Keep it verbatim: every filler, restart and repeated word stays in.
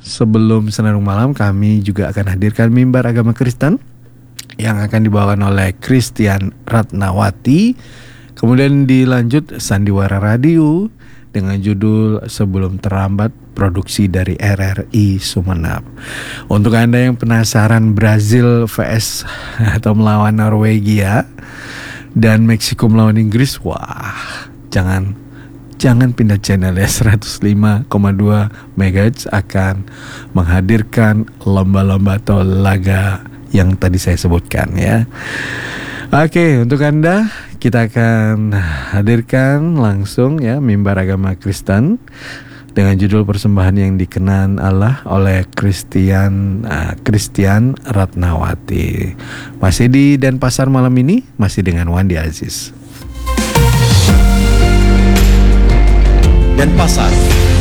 sebelum Senandung Malam kami juga akan hadirkan mimbar agama Kristen yang akan dibawakan oleh Christian Ratnawati. Kemudian dilanjut Sandiwara Radio dengan judul Sebelum Terlambat, produksi dari R R I Sumeneb. Untuk Anda yang penasaran Brazil vs atau melawan Norwegia dan Meksiko melawan Inggris, wah, jangan jangan pindah channel ya. seratus lima koma dua megahertz akan menghadirkan lomba-lomba atau laga yang tadi saya sebutkan ya. Oke, untuk Anda kita akan hadirkan langsung ya mimbar agama Kristen dengan judul persembahan yang dikenan Allah oleh Christian uh, Christian Ratnawati. Masih di Denpasar malam ini, masih dengan Wandi Aziz. Denpasar